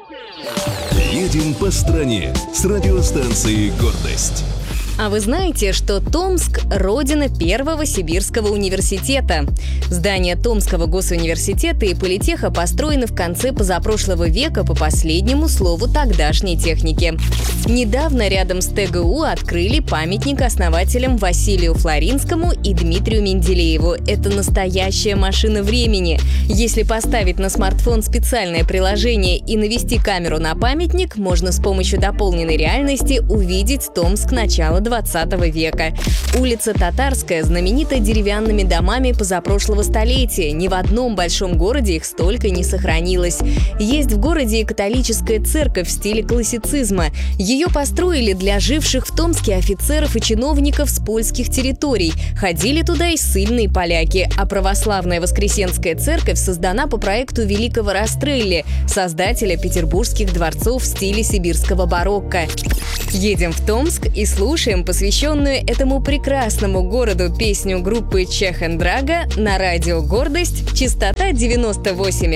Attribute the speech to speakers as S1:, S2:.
S1: Едем по стране с радиостанцией «Гордость».
S2: А вы знаете, что Томск – родина первого сибирского университета? Здания Томского госуниверситета и политеха построены в конце позапрошлого века по последнему слову тогдашней техники. Недавно рядом с ТГУ открыли памятник основателям Василию Флоринскому и Дмитрию Менделееву. Это настоящая машина времени. Если поставить на смартфон специальное приложение и навести камеру на памятник, можно с помощью дополненной реальности увидеть Томск начала 20 века. Улица Татарская знаменита деревянными домами позапрошлого столетия. Ни в одном большом городе их столько не сохранилось. Есть в городе и католическая церковь в стиле классицизма. Ее построили для живших в Томске офицеров и чиновников с польских территорий. Ходили туда и ссыльные поляки. А православная Воскресенская церковь создана по проекту великого Растрелли, создателя петербургских дворцов в стиле сибирского барокко. Едем в Томск и слушаем посвященную этому прекрасному городу песню группы Чехендрага на радио «Гордость», частота 98,1